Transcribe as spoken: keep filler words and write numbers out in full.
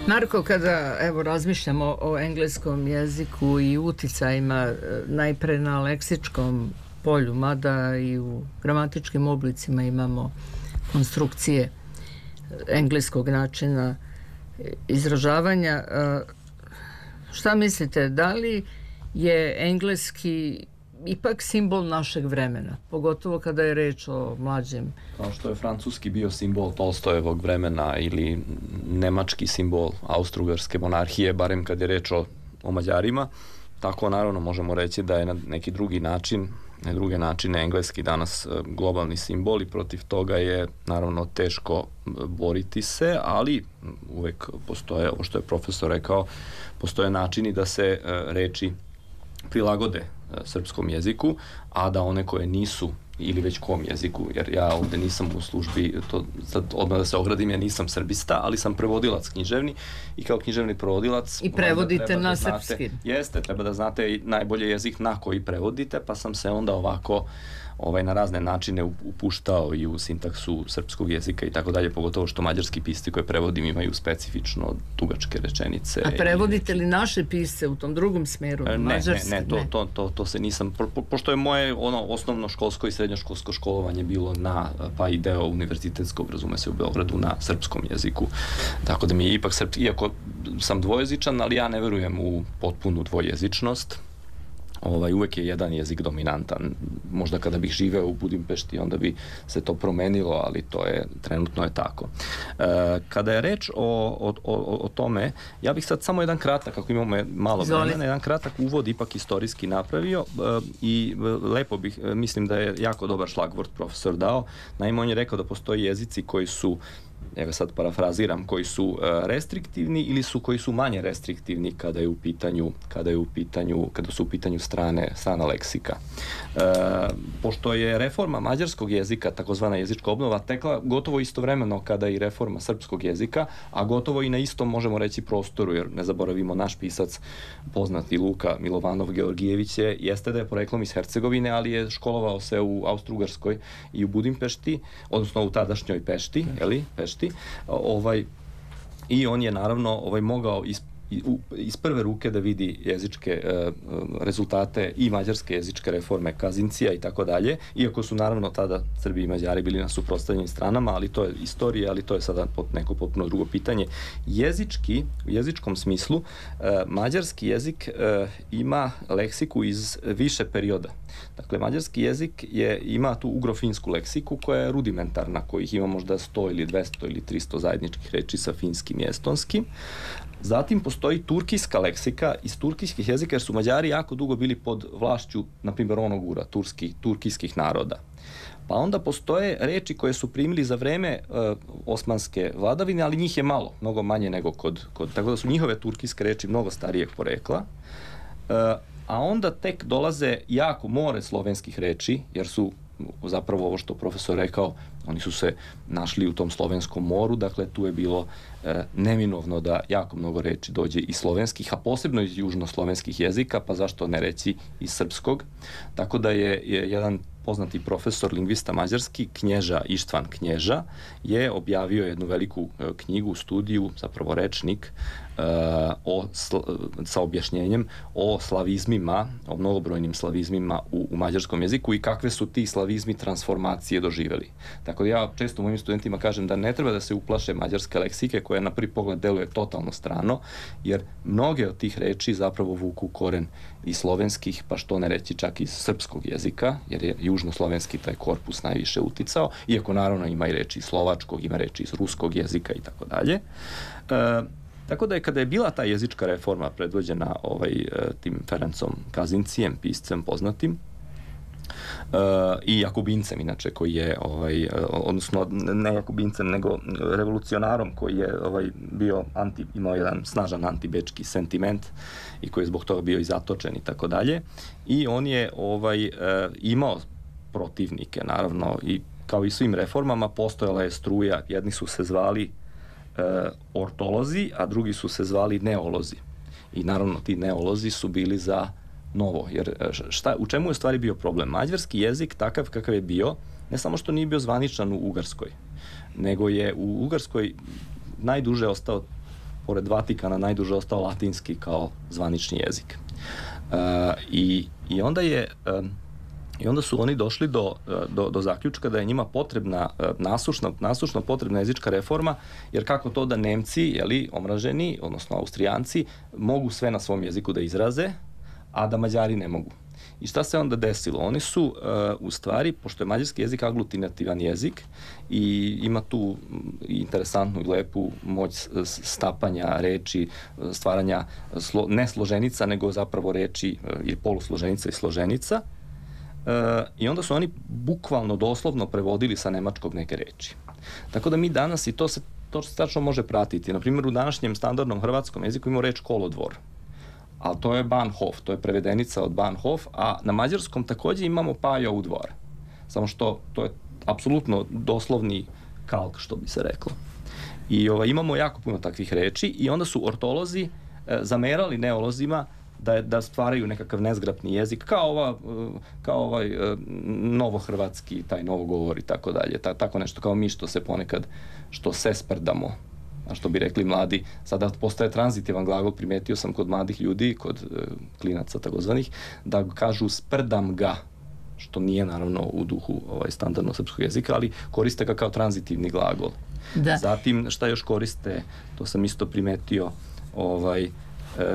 Marko, kada evo razmišljamo o engleskom jeziku i uticajima najpre na leksičkom polju, mada i u gramatičkim oblicima imamo konstrukcije engleskog načina izražavanja, šta mislite, da li je engleski ipak simbol našeg vremena, pogotovo kada je reč o mlađem? Kao što je francuski bio simbol Tolstojevog vremena ili nemački simbol Austro-Ugarske monarhije, barem kad je reč o, o Mađarima, tako naravno možemo reći da je na neki drugi način, na druge načine engleski danas globalni simbol i protiv toga je naravno teško boriti se, ali uvek postoje, ovo što je profesor rekao, postoje načini da se reči prilagode srpskom jeziku, a da one koje nisu ili već kom jeziku, jer ja ovde nisam u službi, to sad odmah da se ogradim, ja nisam srbista, ali sam prevodilac književni i kao književni prevodilac... I prevodite na da srpski. Jeste, treba da znate i najbolje jezik na koji prevodite, pa sam se onda ovako ovaj, na razne načine upuštao i u sintaksu srpskog jezika i tako dalje, pogotovo što mađarski pisci koje prevodim imaju specifično dugačke rečenice. A prevodite li naše pisce u tom drugom smeru? Ne, mađarski? ne, ne, to, to, to, to se nisam, po, pošto je moje ono osnovno školsko i srednjoškolsko školovanje bilo na, pa i deo univerzitetskog, razume se, u Beogradu na srpskom jeziku. Tako da mi je ipak srpski, iako sam dvojezičan, ali ja ne verujem u potpunu dvojezičnost. Ovaj, uvek je jedan jezik dominantan. Možda kada bih živeo u Budimpešti, onda bi se to promenilo, ali to je, trenutno je tako. E, kada je reč o, o, o, o tome, ja bih sad samo jedan kratak, kako imamo malo vremena, jedan kratak uvod ipak istorijski napravio e, i lepo bih, mislim da je jako dobar šlagvort profesor dao. Naime, on je rekao da postoji jezici koji su, evo sad parafraziram, koji su restriktivni ili su koji su manje restriktivni kada je u pitanju kada je u pitanju kada su u pitanju strane strana leksika. E, pošto je reforma mađarskog jezika, takozvana jezička obnova, tekla gotovo istovremeno kada i reforma srpskog jezika, a gotovo i na istom, možemo reći, prostoru, jer ne zaboravimo, naš pisac poznati Luka Milovanov Georgijević je, jeste da je poreklom iz Hercegovine, ali je školovao se u Austro-Ugarskoj i u Budimpešti, odnosno u tadašnjoj Pešti, je li? Pešti. Ovaj, i on je naravno ovaj, mogao iz, iz prve ruke da vidi jezičke e, rezultate i mađarske jezičke reforme Kazincija i tako dalje, iako su naravno tada Srbi i Mađari bili na suprotstavljenim stranama, ali to je istorija, ali to je sada neko potpuno drugo pitanje. Jezički, u jezičkom smislu, e, mađarski jezik e, ima leksiku iz više perioda. Dakle, mađarski jezik je, ima tu ugrofinsku leksiku koja je rudimentarna, kojih ima možda sto ili dvesta ili tristo zajedničkih reči sa finskim i estonskim. Zatim postoji turkijska leksika iz turkijskih jezika, jer su Mađari jako dugo bili pod vlašću, na primjer, onogura, turskih, turkijskih naroda. Pa onda postoje reči koje su primili za vreme uh, osmanske vladavine, ali njih je malo, mnogo manje nego kod, kod... Tako da su njihove turkijske reči mnogo starijeg porekla. Uh, a onda tek dolaze jako more slovenskih reči, jer su zapravo ovo što profesor rekao, oni su se našli u tom slovenskom moru, dakle tu je bilo e, neminovno da jako mnogo reči dođe iz slovenskih, a posebno iz južnoslovenskih jezika, pa zašto ne reći iz srpskog. Tako da je, je jedan poznati profesor, lingvista mađarski, Knježa, Ištvan Knježa, je objavio jednu veliku e, knjigu, studiju, zapravo rečnik, e, o, sl, sa objašnjenjem o slavizmima, o mnogobrojnim slavizmima u, u mađarskom jeziku i kakve su ti slavizmi transformacije doživeli. Tako da ja često mojim studentima kažem da ne treba da se uplaše mađarske leksike koja na prvi pogled deluje totalno strano, jer mnoge od tih reči zapravo vuku koren iz slovenskih, pa što ne reći čak iz srpskog jezika, jer je južnoslovenski taj korpus najviše uticao, iako naravno ima i reči iz slovačkog, ima reči iz ruskog jezika i tako dalje. Tako da je kada je bila ta jezička reforma predvođena ovaj, tim Ferencom Kazincijem, piscem poznatim, Uh, i Jakubincem, inače, koji je, ovaj, odnosno ne Jakubincem, nego revolucionarom koji je ovaj, bio anti, imao jedan snažan antibečki sentiment i koji je zbog toga bio i zatočen i tako dalje. I on je ovaj, uh, imao protivnike, naravno, i kao i svim reformama postojala je struja. Jedni su se zvali uh, ortolozi, a drugi su se zvali neolozi. I naravno ti neolozi su bili za novo, jer šta, u čemu je u stvari bio problem? Mađarski jezik, takav kakav je bio, ne samo što nije bio zvaničan u Ugarskoj, nego je u Ugarskoj najduže ostao pored Vatikana najduže ostao latinski kao zvanični jezik. Uh, i, i onda je um, i onda su oni došli do, do, do zaključka da je njima potrebna nasušno, nasušno potrebna jezička reforma, jer kako to da Nemci, jeli, omraženi, odnosno Austrijanci, mogu sve na svom jeziku da izraze, a da Mađari ne mogu. I šta se onda desilo? Oni su uh, u stvari, pošto je mađarski jezik aglutinativan jezik i ima tu interesantnu i lepu moć stapanja reči, stvaranja slo, ne složenica, nego zapravo reči ili polusloženica i složenica, Uh, i onda su oni bukvalno doslovno prevodili sa nemačkog neke reči. Tako da mi danas, i to se to se tačno može pratiti, na primjer u današnjem standardnom hrvatskom jeziku imamo reč kolodvor, ali to je Bahnhof, to je prevedenica od Bahnhof, a na mađarskom takođe imamo Paja u dvor, samo što to je apsolutno doslovni kalk, što bi se reklo. I ovaj, imamo jako puno takvih reči i onda su ortolozi e, zamerali neolozima da, da stvaraju nekakav nezgrapni jezik, kao, ova, kao ovaj novohrvatski, taj novogovor i tako dalje, ta, tako nešto kao mi što se ponekad, što se sprdamo, a što bi rekli mladi, sada postaje tranzitivan glagol, primetio sam kod mladih ljudi, kod e, klinaca takozvanih, da kažu sprdam ga, što nije naravno u duhu ovaj, standardnog srpskog jezika, ali koriste ga kao tranzitivni glagol. Da. Zatim, šta još koriste, to sam isto primetio, ovaj,